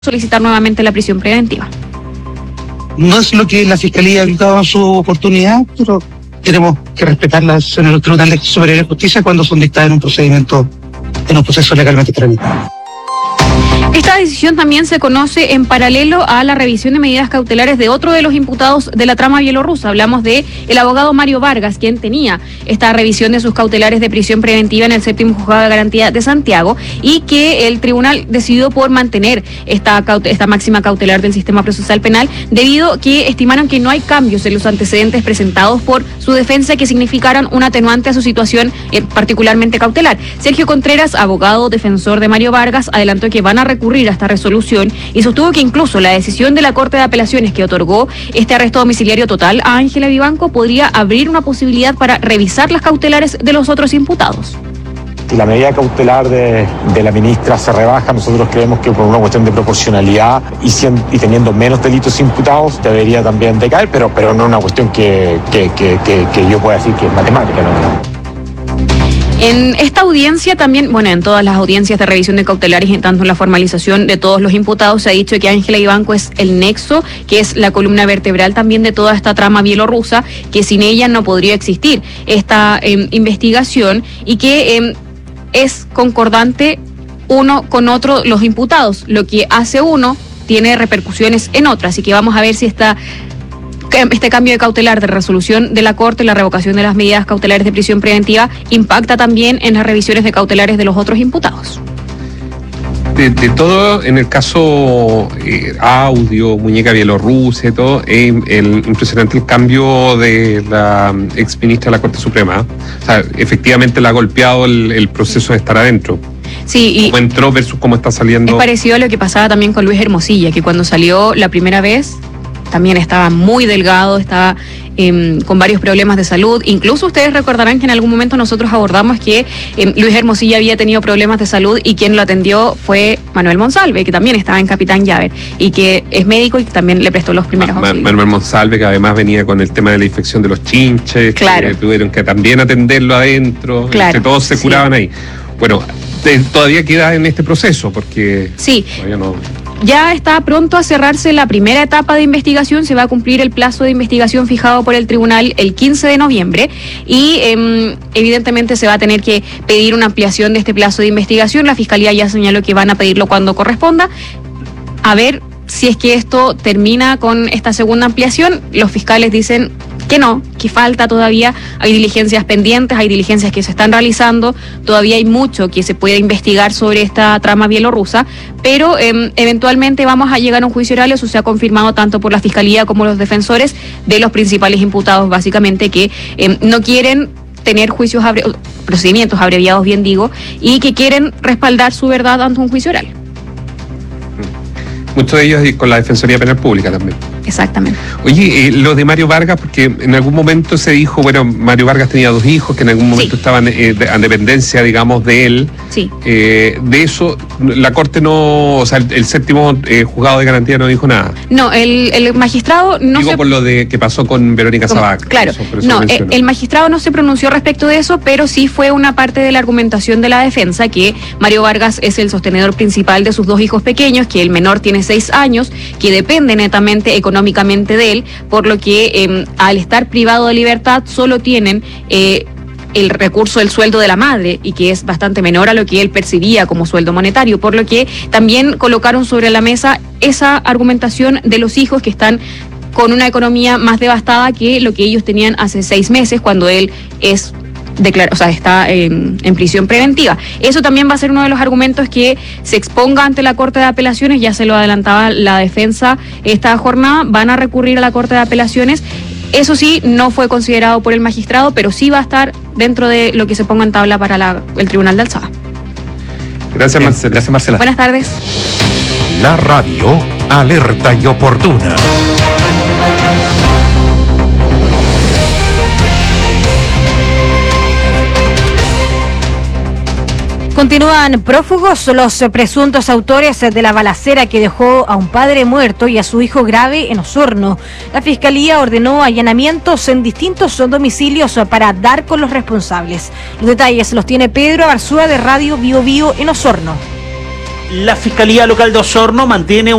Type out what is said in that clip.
solicitar nuevamente la prisión preventiva. No es lo que la Fiscalía ha dado en su oportunidad, pero tenemos que respetar las decisiones de los tribunales superiores de justicia cuando son dictadas en un proceso legalmente tramitado. Esta decisión también se conoce en paralelo a la revisión de medidas cautelares de otro de los imputados de la trama bielorrusa. Hablamos de el abogado Mario Vargas, quien tenía esta revisión de sus cautelares de prisión preventiva en el 7º Juzgado de Garantía de Santiago y que el tribunal decidió por mantener esta máxima cautelar del sistema procesal penal debido a que estimaron que no hay cambios en los antecedentes presentados por su defensa que significaran un atenuante a su situación particularmente cautelar. Sergio Contreras, abogado defensor de Mario Vargas, adelantó que van a recurrir a esta resolución y sostuvo que incluso la decisión de la Corte de Apelaciones que otorgó este arresto domiciliario total a Ángela Vivanco podría abrir una posibilidad para revisar las cautelares de los otros imputados. Si la medida cautelar de la ministra se rebaja, nosotros creemos que por una cuestión de proporcionalidad y teniendo menos delitos imputados debería también decaer, pero no una cuestión que yo pueda decir que es matemática, ¿no? En esta audiencia también, en todas las audiencias de revisión de cautelares y tanto en la formalización de todos los imputados se ha dicho que Ángela Vivanco es el nexo, que es la columna vertebral también de toda esta trama bielorrusa, que sin ella no podría existir esta investigación y que es concordante uno con otro los imputados. Lo que hace uno tiene repercusiones en otro, así que vamos a ver si este cambio de cautelar de resolución de la Corte y la revocación de las medidas cautelares de prisión preventiva impacta también en las revisiones de cautelares de los otros imputados. De todo, en el caso audio, muñeca bielorrusa y todo, impresionante el cambio de la exministra de la Corte Suprema. O sea, efectivamente le ha golpeado el proceso de estar adentro. Sí, y cómo entró versus cómo está saliendo. Es parecido a lo que pasaba también con Luis Hermosilla, que cuando salió la primera vez también estaba muy delgado, estaba con varios problemas de salud. Incluso ustedes recordarán que en algún momento nosotros abordamos que Luis Hermosilla había tenido problemas de salud y quien lo atendió fue Manuel Monsalve, que también estaba en Capitán Llaver y que es médico y que también le prestó los primeros auxilios. Manuel Monsalve, que además venía con el tema de la infección de los chinches, claro, que tuvieron que también atenderlo adentro, claro, que todos se curaban ahí. Bueno, todavía queda en este proceso porque sí, todavía no. Ya está pronto a cerrarse la primera etapa de investigación, se va a cumplir el plazo de investigación fijado por el tribunal el 15 de noviembre y evidentemente se va a tener que pedir una ampliación de este plazo de investigación. La Fiscalía ya señaló que van a pedirlo cuando corresponda. A ver si es que esto termina con esta segunda ampliación. Los fiscales dicen que no, que falta todavía, hay diligencias pendientes, hay diligencias que se están realizando, todavía hay mucho que se puede investigar sobre esta trama bielorrusa, pero eventualmente vamos a llegar a un juicio oral. Eso se ha confirmado tanto por la Fiscalía como los defensores de los principales imputados, básicamente, que no quieren tener procedimientos abreviados, bien digo, y que quieren respaldar su verdad ante un juicio oral. Muchos de ellos con la Defensoría Penal Pública también. Exactamente. Oye, lo de Mario Vargas, porque en algún momento se dijo, Mario Vargas tenía 2 hijos que en algún momento estaban en dependencia, digamos, de él. Sí. De eso, la Corte no, o sea, el 7º Juzgado de Garantía no dijo nada. No, el magistrado no digo por lo de que pasó con Verónica Sabac. Claro, no, el magistrado no se pronunció respecto de eso, pero sí fue una parte de la argumentación de la defensa que Mario Vargas es el sostenedor principal de sus 2 hijos pequeños, que el menor tiene 6 años, que depende netamente económicamente de él, por lo que al estar privado de libertad solo tienen el recurso del sueldo de la madre y que es bastante menor a lo que él percibía como sueldo monetario, por lo que también colocaron sobre la mesa esa argumentación de los hijos que están con una economía más devastada que lo que ellos tenían hace 6 meses cuando él está en prisión preventiva. Eso también va a ser uno de los argumentos que se exponga ante la Corte de Apelaciones. Ya se lo adelantaba la defensa esta jornada, van a recurrir a la Corte de Apelaciones. Eso sí, no fue considerado por el magistrado, pero sí va a estar dentro de lo que se ponga en tabla para el Tribunal de Alzada. Gracias, Marcela. Gracias, Marcela. Buenas tardes. La radio alerta y oportuna. Continúan prófugos los presuntos autores de la balacera que dejó a un padre muerto y a su hijo grave en Osorno. La Fiscalía ordenó allanamientos en distintos domicilios para dar con los responsables. Los detalles los tiene Pedro Arzúa de Radio Bio Bio en Osorno. La Fiscalía Local de Osorno mantiene